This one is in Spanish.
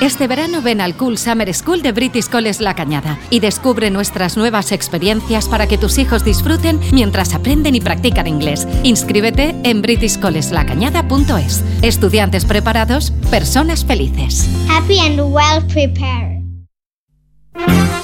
Este verano ven al Cool Summer School de British College La Cañada y descubre nuestras nuevas experiencias para que tus hijos disfruten mientras aprenden y practican inglés. Inscríbete en britishcollegelacañada.es. Estudiantes preparados, personas felices. Happy and well prepared.